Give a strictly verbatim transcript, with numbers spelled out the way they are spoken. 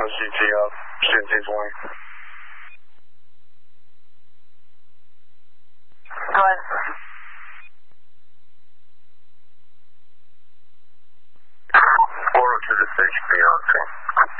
C T up, C T twenty. Go ahead. four oh two to six, Beyonce.